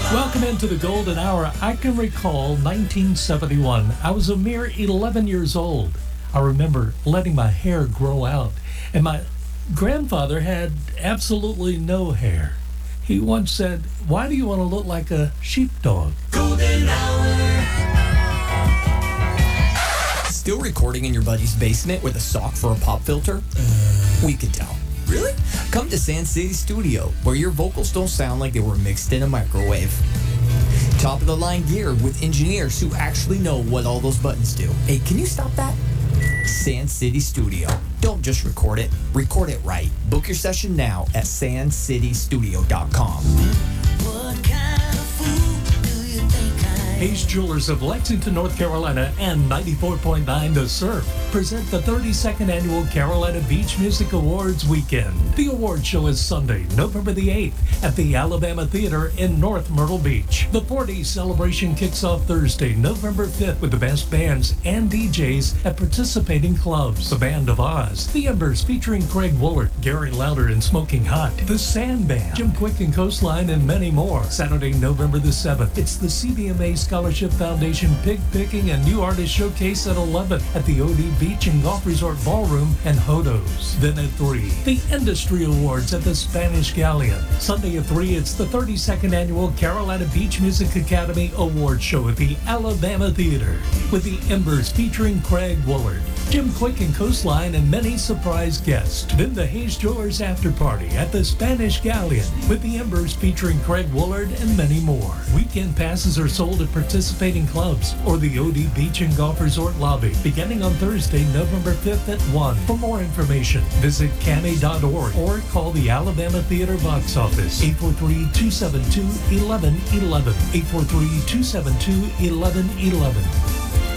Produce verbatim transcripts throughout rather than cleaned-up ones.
Welcome into the golden hour. I can recall nineteen seventy-one. I was a mere eleven years old. I remember letting my hair grow out, and my grandfather had absolutely no hair. He once said, "Why do you want to look like a sheepdog?" Golden hour. Still recording in your buddy's basement with a sock for a pop filter? Uh, we could tell. Really? Come to Sand City Studio, where your vocals don't sound like they were mixed in a microwave. Top of the line gear with engineers who actually know what all those buttons do. Hey, can you stop that? Sand City Studio. Don't just record it, record it right. Book your session now at sand city studio dot com. What kind of fool do you think I am? Hayes Jewelers of Lexington, North Carolina and ninety-four point nine The Surf present the thirty-second Annual Carolina Beach Music Awards Weekend. The award show is Sunday, November the eighth at the Alabama Theater in North Myrtle Beach. The four-day celebration kicks off Thursday, November fifth with the best bands and D Js at participating clubs. The Band of Oz, The Embers featuring Craig Woolard, Gary Lauder and Smoking Hot, The Sand Band, Jim Quick and Coastline, and many more. Saturday, November the seventh, it's the C B M A Scholarship Foundation Pig Picking and New Artist Showcase at eleven at the O D Beach and Golf Resort Ballroom and Hodos. Then at three, the Industry Awards at the Spanish Galleon. Sunday at three, it's the thirty-second Annual Carolina Beach Music Academy Award Show at the Alabama Theater with the Embers featuring Craig Woolard, Jim Quick and Coastline, and many surprise guests. Then the Hayes Jewelers After Party at the Spanish Galleon with the Embers featuring Craig Woolard and many more. Weekend passes are sold at participating clubs or the O D Beach and Golf Resort lobby beginning on Thursday, November fifth at one. For more information, visit cami dot org or call the Alabama Theater box office eight four three, two seven two, one one one one, eight four three, two seven two, one one one one.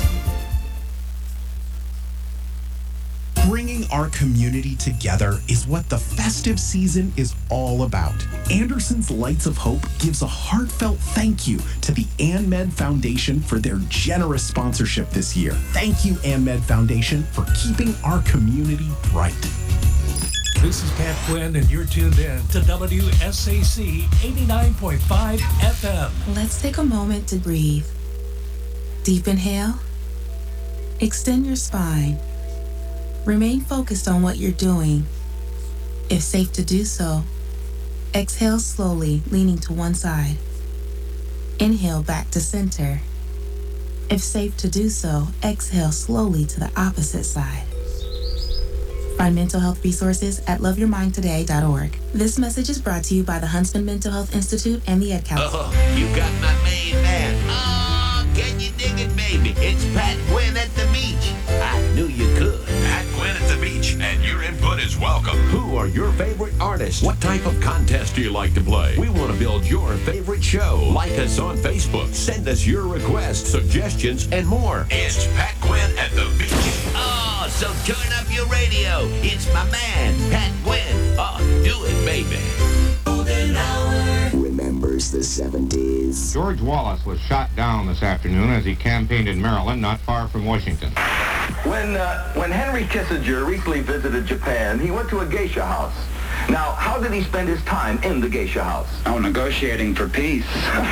Bringing our community together is what the festive season is all about. Anderson's Lights of Hope gives a heartfelt thank you to the AnMed Foundation for their generous sponsorship this year. Thank you, AnMed Foundation, for keeping our community bright. This is Pat Quinn, and you're tuned in to W S A C eighty-nine point five F M. Let's take a moment to breathe. Deep inhale. Extend your spine. Remain focused on what you're doing. If safe to do so, exhale slowly, leaning to one side. Inhale back to center. If safe to do so, exhale slowly to the opposite side. Find mental health resources at love your mind today dot org. This message is brought to you by the Huntsman Mental Health Institute and the Ed Council. Oh, you got my main man. Oh, can you dig it, baby? It's Pat Quinn at the beach. I knew you could. Pat Quinn at the beach, and your input is welcome. Who are your favorite artists? What type of contest do you like to play? We want to build your favorite show. Like us on Facebook. Send us your requests, suggestions, and more. It's Pat Quinn at the beach. Oh, so turn up your radio. It's my man, Pat Quinn. Oh, do it, baby. Golden hour. Remembers the seventies. George Wallace was shot down this afternoon as he campaigned in Maryland, not far from Washington. When uh, when Henry Kissinger recently visited Japan, he went to a geisha house. Now, how did he spend his time in the geisha house? Oh, negotiating for peace.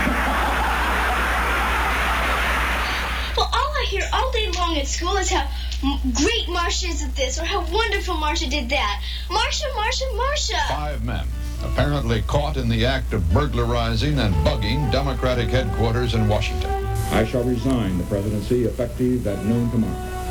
Well, all I hear all day long at school is how great Marsha is at this, or how wonderful Marsha did that. Marsha, Marsha, Marsha. Five men apparently caught in the act of burglarizing and bugging Democratic headquarters in Washington. I shall resign the presidency effective at noon tomorrow.